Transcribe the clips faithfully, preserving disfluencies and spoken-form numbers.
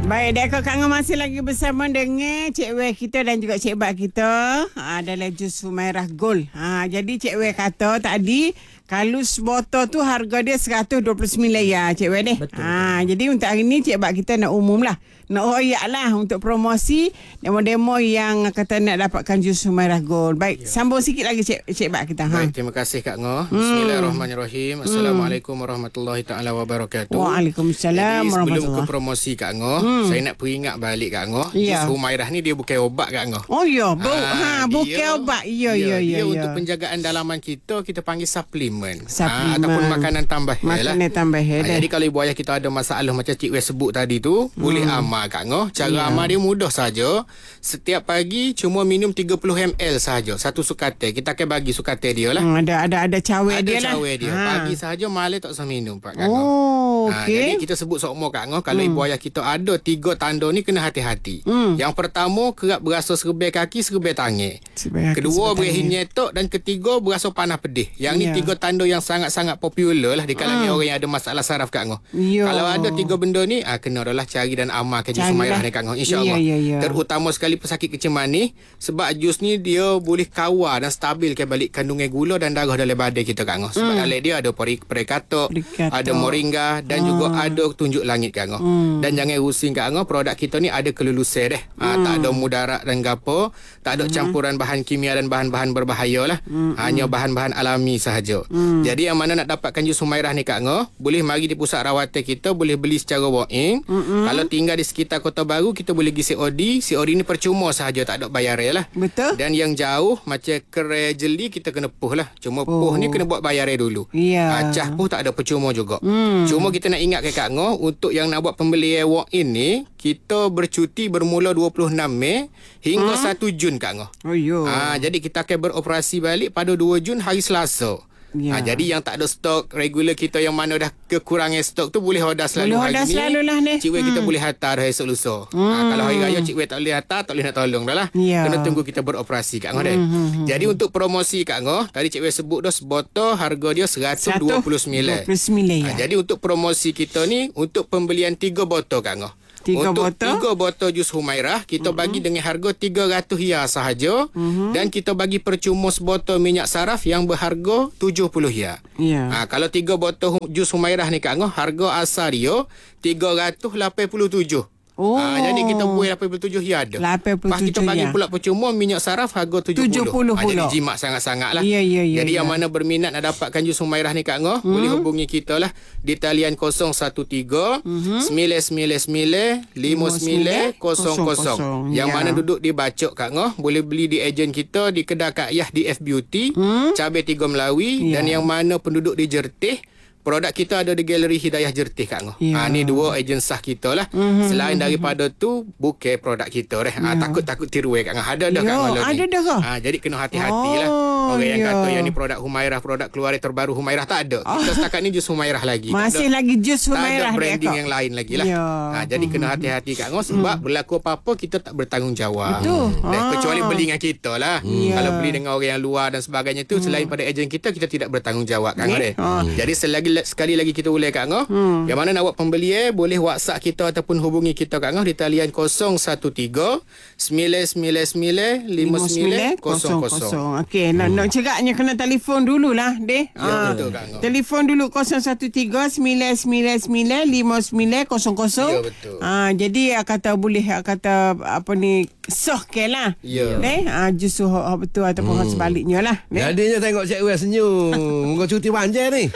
Baik, Dek Kak Ngah masih lagi bersama dengan Cik Wei kita dan juga Cik Bat kita ha, dalam jus Humairah Gold. Ha, jadi Cik Wei kata tadi kalau sebotol tu harga dia seratus dua puluh sembilan ya Cik Wei ni. Betul, Ha, betul. Jadi untuk hari ni Cik Bat kita nak umum lah. Nak royak lah untuk promosi demo-demo yang kata nak dapatkan jus Humairah Gold. Baik, ya. Sambung sikit lagi Cik, Cik Bat kita. Ha. Baik, terima kasih Kak Ngah. Hmm. Bismillahirrahmanirrahim. Assalamualaikum warahmatullahi taala wabarakatuh. Waalaikumsalam warahmatullahi. Sebelum warahmatullahi. ke promosi Kak Ngah, hmm. saya nak peringat balik Kak Ngah. Ya. Jus Humairah ni dia bukan obat Kak Ngah. Oh ya, bu, ha, Ah, bukan dia- obat. Ya, dia, ya, ya. Dia ya. untuk penjagaan dalaman kita, kita panggil suplemen. Suplemen. Ah, ataupun makanan tambah. Makanan tambah. Ah, dah. jadi kalau ibu ayah kita ada masalah macam Cik Wei sebut tadi tu, hmm. boleh amal Kak Ngah. Cara Ya. amal dia mudah saja. Setiap pagi cuma minum tiga puluh mililiter sahaja. Satu sukatel. Kita akan bagi sukatel dia lah. Hmm, ada ada ada cawe Ada dia lah. cawe dia. Ha. Pagi sahaja, malam tak usah minum Pak Kak Ngah. Oh, Ha, okey. jadi kita sebut sokmo Kak Ngah, kalau hmm. ibu ayah kita ada tiga tanda ni kena hati-hati. Hmm. Yang pertama, kerap berasa serbai kaki, serbai tangan. Sebaik Kedua, kesempatan berakhir ni. nyetok. Dan ketiga, berasa panas pedih. Yang ni Ya. tiga tanda yang sangat-sangat popular lah di kalangan Hmm. orang yang ada masalah saraf Kak Ngah. Ya. Kalau ada tiga benda ni, ah, kena adalah cari dan amalkan jus Carilah. Humairah ni Kak Ngah, insya-Allah. Ya, ya, ya. Terutama sekali pesakit kecil manis, sebab jus ni dia boleh kawal dan stabilkan balik kandungan gula dan darah dalam badan kita Kak Ngah. Sebab Hmm. dalam dia ada perikatok, Perikatok. ada moringa dan Ah. juga ada tunjuk langit Kak Ngah. Hmm. Dan jangan rusing Kak Ngah, produk kita ni ada kelulusan deh. Ah, tak ada mudarat dan gapo, tak ada campuran bahan kimia dan bahan-bahan berbahaya lah. Hanya bahan-bahan alami sahaja. Jadi yang mana nak dapatkan jus Humairah ni Kak Ngah, boleh mari di pusat rawatan kita, boleh beli secara walk-in. Kalau tinggal di sekitar Kota Baru, kita boleh pergi C O D. C O D ni percuma sahaja, tak ada bayaran lah. Betul? Dan yang jauh macam Kerai Jeli, kita kena puh lah. Cuma oh. puh ni kena buat bayaran dulu. Ya. Acah puh tak ada percuma juga. Hmm. Cuma kita nak ingatkan Kak Ngah, untuk yang nak buat pembelian walk-in ni, kita bercuti bermula dua puluh enam Mei hingga Hmm? satu Jun Kak Ngah. Oh yo. Ah, jadi kita akan beroperasi balik pada dua Jun hari Selasa. Ya. Ha, jadi yang tak ada stok regular kita yang mana dah kekurangan stok tu boleh order selalu Boleh hari order ni. selalu lah ni. Cik Wei Hmm. kita boleh hantar hari esok lusa. Hmm. Ha, kalau hari raya Cik Wei tak boleh hantar, tak boleh nak tolong dah lah. Ya. Kena tunggu kita beroperasi Kak Ngah. Hmm, hmm, jadi untuk promosi Kak Ngah, tadi Cik Wei sebut dah sebotol harga dia seratus dua puluh sembilan. dua puluh sembilan ya. Ha, jadi untuk promosi kita ni, untuk pembelian tiga botol Kak Ngah. Tiga Untuk botol? tiga botol jus Humairah, kita uh-huh. bagi dengan harga tiga ratus riyal sahaja. Uh-huh. Dan kita bagi percuma sebotol minyak saraf yang berharga tujuh puluh riyal. Ya. Ha, kalau tiga botol hum- jus Humairah ni Kak Ngah, harga asal dia tiga ratus lapan puluh tujuh. Oh. Ha, jadi kita buat lapan puluh tujuh riyal ada. lapan puluh Lepas kita tujuh bagi ya. pula percuma minyak saraf harga tujuh puluh. tujuh puluh Ha, jadi pula. jimat sangat-sangat lah. Ya, ya, ya, Jadi ya. yang mana berminat nak dapatkan jus Humairah ni Kak Ngah, hmm? boleh hubungi kita lah di talian kosong satu tiga sembilan sembilan sembilan lima sembilan kosong kosong. Yang Ya. mana duduk di Bacok Kak Ngah, boleh beli di ejen kita di kedai Kak Yah di F Beauty, Hmm? Cabai Tiga Melawi. Ya. Dan yang mana penduduk di Jertih, produk kita ada di Galeri Hidayah Jertih Kak Ngah. Ya. Ha, ni dua ejen sah kita lah. Mhm, Selain daripada tu, bukan produk kita dah. Ha, takut-takut tiru Kak Ngah. Ada dah Ya, Kak Ngah lah ni. ada dah ke? Ha, jadi kena hati-hati lah. Oh, Orang yang ya. kata yang ni produk Humairah, produk keluaran terbaru Humairah, tak ada. Kita setakat ni jus Humairah lagi. Tak Masih ada, lagi jus tak ada Humairah ni, branding Kak. yang lain lagi lah. Ya. Ha, jadi kena hati-hati Kak Ngah, sebab berlaku apa-apa kita tak bertanggungjawab. Betul. Dan Ah. kecuali beli dengan kita lah. Ya. Kalau beli dengan orang yang luar dan sebagainya tu, selain pada ejen kita, kita tidak bertanggungjawab Kak Ngah. Eh? deh. Ah. Jadi selagi sekali lagi kita boleh Kak Ngah, Hmm. yang mana nak buat pembelian, boleh WhatsApp kita ataupun hubungi kita Kak Ngah di talian kosong satu tiga sembilan sembilan sembilan lima sembilan kosong kosong. Okey, nak nak ceraknya kena telefon dululah, deh. Ya, betul, Kak Ngah. Telefon dulu kosong satu tiga sembilan sembilan sembilan lima sembilan kosong kosong. Ya, betul. Ah, jadi ah, kata boleh ah, kata apa ni soh ke lah. Ya. Deh, ah justru hak betul ataupun hak sebaliknya lah. Deh. Jadinya tengok Cik Wei senyum. Muka cuti panjang ni.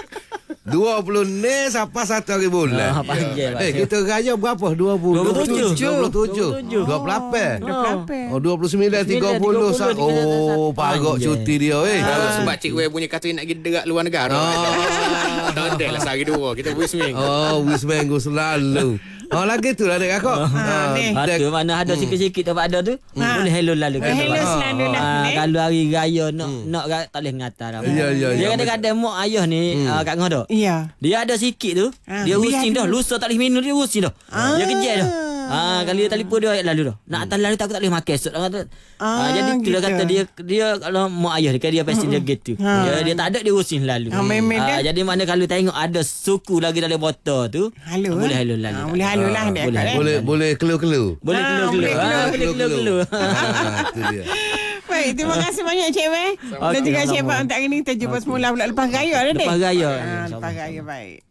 dua puluh ni sampai satu hari bulan. Ah, panjang, Eh, kita raya berapa? dua puluh. dua puluh tujuh. dua puluh tujuh. dua puluh tujuh. dua puluh lapan. Dah pelapar. Oh, dua puluh sembilan, tiga puluh. tiga puluh, Oh, pagak Panjang. cuti dia eh. Ah. Sebab Cik Wei punya kata nak pergi dekat luar negara. Oh. Tak ada lah sehari dua. Kita boleh seminggu. Oh, wis minggu selalu. Oh, lagi tu lah dek kakak. Ah, ni. Ada mana ada sikit-sikit dapat ada tu. Ha. Boleh hello lalu. Eh, hello selalu lah. Ah, Deh. kalau hari raya nak nak ra- tak boleh ngatar apa. Ya, ya, Dia ya. kadang-kadang mak ayah ni ah, Kak Ngah dah. Ya. Dia ada sikit tu, Ah, dia dia rusing ada. dah. Lusa tak boleh minum dia rusing dah. Dia kejar dah. Ah, kalau dia telefon dia ayat lalu dah. Nak atas lalu tak aku tak boleh makan esok. Ah, Ah, jadi tu dia gitu. kata dia dia kalau mak ayah dia kan dia pasti dia gitu. Dia, dia tak ada dia usin lalu. Ah, memang Ah, dia- jadi mana kalau tengok ada suku lagi dalam botol tu, Halu, boleh eh? halu lalu. Ah, boleh halu lah dia boleh, kat, eh? Boleh boleh kelu-kelu. Boleh Ah, keluar-keluar. boleh keluar, Ah, Boleh Kelu-kelu. keluar-keluar. Ah, itu dia. Baik, terima kasih banyak Cik Wei. Dan Okey, juga Cik sama-sama. Pak untuk hari ini. Kita jumpa semula pula lepas raya dah, Dek. Lepas raya. Ah, lepas raya, baik.